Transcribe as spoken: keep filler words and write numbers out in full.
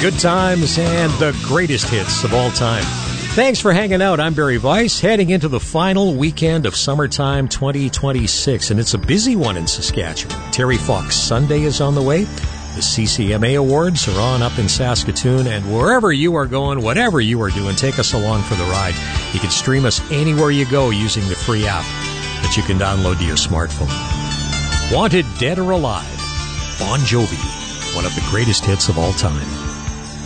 good times and the greatest hits of all time. Thanks for hanging out. I'm Barry Weiss, heading into the final weekend of Summertime twenty twenty-six, and it's a busy one in Saskatchewan. Terry Fox Sunday is on the way. The C C M A Awards are on up in Saskatoon, and wherever you are going, whatever you are doing, take us along for the ride. You can stream us anywhere you go using the free app that you can download to your smartphone. Wanted Dead or Alive, Bon Jovi, one of the greatest hits of all time.